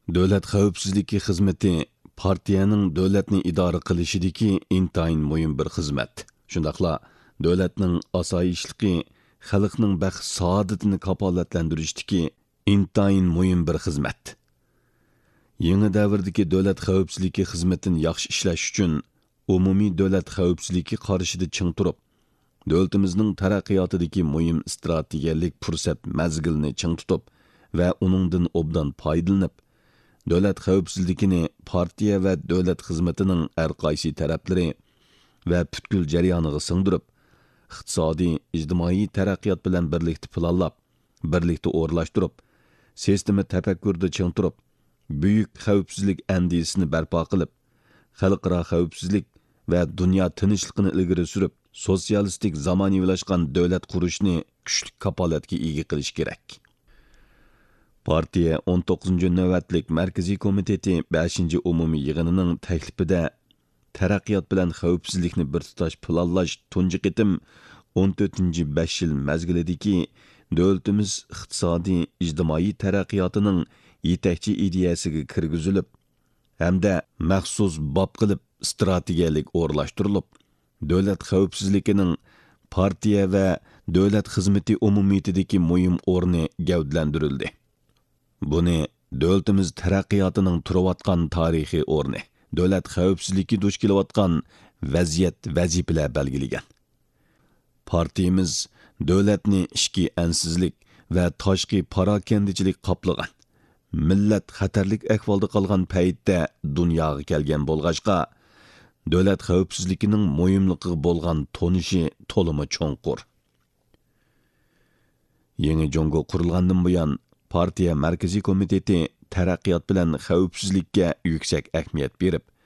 Davlat xavfsizligi xizmati partiyaning davlatni idora qilishidagi intayin muhim bir xizmat. Shundaqla davlatning osoyishligi, xalqning baxt saodatini kapolatlantirishdagi intayin muhim bir xizmat. Yangi davrdagi davlat xavfsizligi xizmatini yaxshi ishlash uchun umumiy davlat xavfsizligi qarshida ching turib, davlatimizning taraqqiyotidagi muhim strategiyalik fursat mazgilni ching tutib va uningdan obdan foydalanib, davlat xavfsizligini partiya va davlat xizmatining har qaysi taraflari va butkul jarayoniga singdirib, iqtisodiy, ijtimoiy taraqqiyot bilan birlikda planlab, birlikda o'rlashtirib, sistema tafakkurda ching turib, buyuk xavfsizlik andisini barpo qilib, xalqaro xavfsizlik va dunyo tinchligini ilgari surib, sotsialistik zamonaviylashgan davlat qurishni kuchli kapolatga ega qilish kerak. Partiya 19 navbatlik Markaziy komiteti 5 umumiy yig'inining taklifida taraqqiyot bilan xavfsizlikni bir tutash planlash tunji qitim 14-5 yil mazgilidagi davlatimiz iqtisodiy, ijtimoiy taraqqiyotining yetakchi ideyasiga kirgizilib, hamda maxsus bob qilib strategiyalik o'rlashtirilib, davlat xavfsizligining partiya va davlat xizmati umumiyatidagi muhim o'rni gavdlantirildi. Buni davlatimiz taraqqiyotining turayotgan tarixiy o'rni, davlat xavfsizligi duch kelayotgan vaziyat vazifalar belgilagan. Partiyamiz davlatni ichki ansizlik va tashqi parokandichilik qoplagan. Millat xatarlik ahvolda qolgan paytda dunyoga kelgan bo'lg'achqa, davlat xavfsizligining muhimligiga bo'lgan tonishi to'limi cho'nqur. Yangi Jongo qurilgandan buyon partiya Markaziy komiteti taraqqiyot bilan xavfsizlikka yuksak ahamiyat berib,